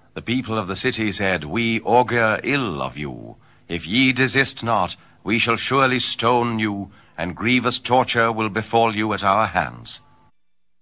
The people of the city said, We augur ill of you. If ye desist not, we shall surely stone you, and grievous torture will befall you at our hands.